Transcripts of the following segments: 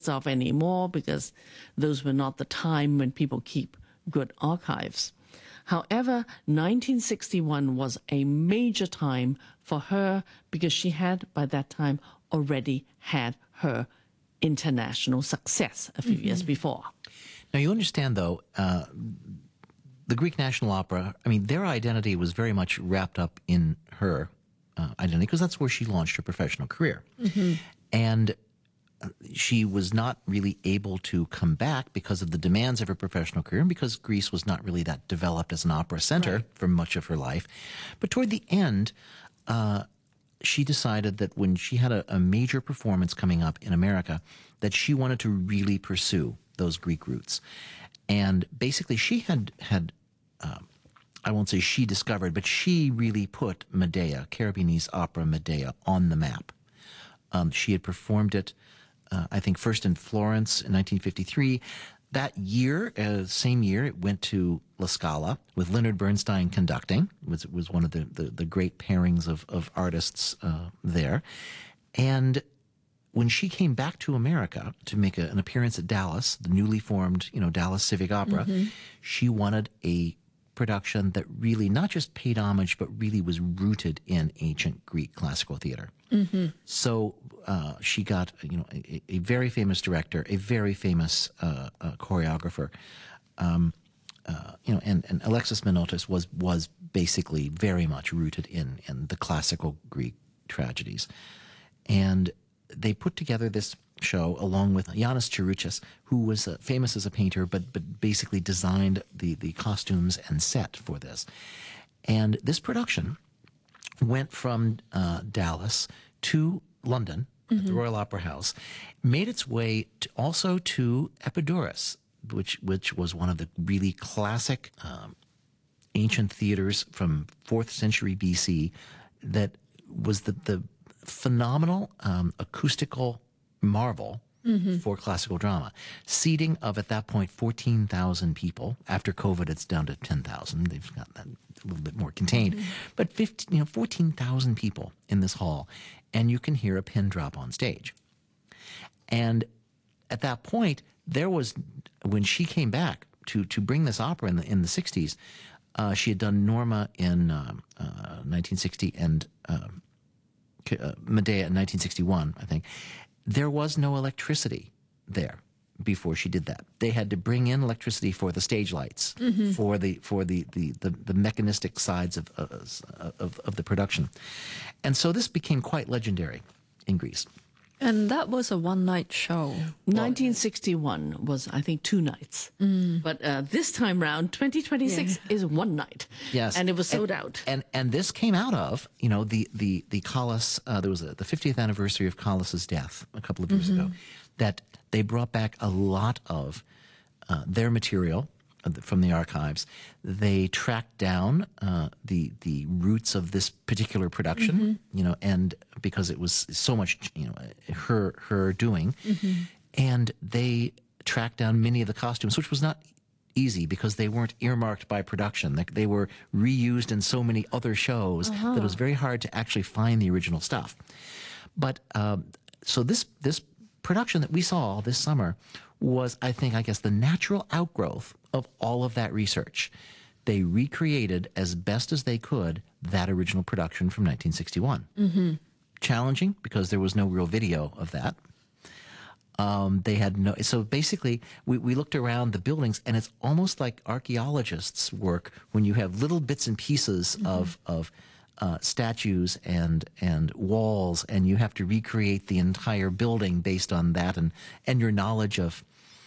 of anymore because those were not the time when people keep good archives. However, 1961 was a major time for her because she had, by that time, already had her international success a few years before. Now, you understand, though, the Greek National Opera, I mean, their identity was very much wrapped up in her identity because that's where she launched her professional career. And she was not really able to come back because of the demands of her professional career and because Greece was not really that developed as an opera center for much of her life. But toward the end, she decided that when she had a major performance coming up in America, that she wanted to really pursue those Greek roots. And basically she had I won't say she discovered, but she really put Medea, Cherubini's opera Medea, on the map. She had performed it, I think, first in Florence in 1953. That year, same year, it went to La Scala with Leonard Bernstein conducting. It was one of the great pairings of artists there. And when she came back to America to make an appearance at Dallas, the newly formed, Dallas Civic Opera, she wanted a production that really not just paid homage, but really was rooted in ancient Greek classical theater. So she got, a very famous director, a very famous choreographer, and Alexis Menotis was basically very much rooted in the classical Greek tragedies, and they put together this show along with Yanis Charouchis, who was famous as a painter, but basically designed the costumes and set for this. And this production went from Dallas to London at the Royal Opera House, made its way also to Epidaurus, which was one of the really classic ancient theaters from 4th century BC that was the phenomenal acoustical marvel for classical drama. Seating of, at that point, 14,000 people. After COVID, it's down to 10,000. They've got that a little bit more contained. But 14,000 people in this hall, and you can hear a pin drop on stage. And at that point, there was, when she came back to bring this opera in the 60s, she had done Norma in 1960 and Medea in 1961, I think. There was no electricity there before she did that. They had to bring in electricity for the stage lights, for the mechanistic sides of the production, and so this became quite legendary in Greece. And that was a one-night show. 1961 was, I think, 2 nights. But this time round, 2026 is 1 night. Yes. And it was sold out. And this came out of, the Callas, there was the 50th anniversary of Callas's death a couple of years ago, that they brought back a lot of their material from the archives. They tracked down the roots of this particular production, and because it was so much, her doing, and they tracked down many of the costumes, which was not easy because they weren't earmarked by production. They were reused in so many other shows that it was very hard to actually find the original stuff. But so this production that we saw this summer was, I guess, the natural outgrowth of all of that research. They recreated as best as they could that original production from 1961. Challenging because there was no real video of that. They had no. So basically, we looked around the buildings, and it's almost like archaeologists' work when you have little bits and pieces of statues and walls, and you have to recreate the entire building based on that, and your knowledge of,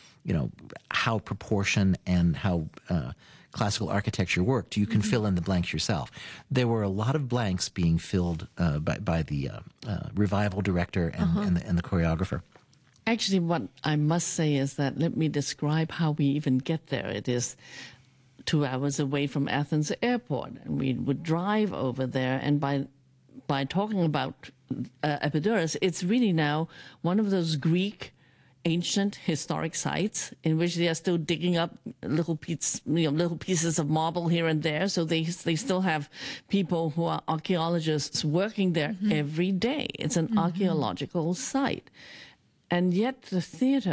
how proportion and how classical architecture worked. You can fill in the blanks yourself. There were a lot of blanks being filled by the revival director and the choreographer. Actually, what I must say is that, let me describe how we even get there. It is 2 hours away from Athens airport, and we would drive over there, and by talking about Epidaurus, it's really now one of those Greek ancient historic sites in which they are still digging up little pieces of marble here and there. So they still have people who are archaeologists working there every day. It's an archaeological site. And yet the theater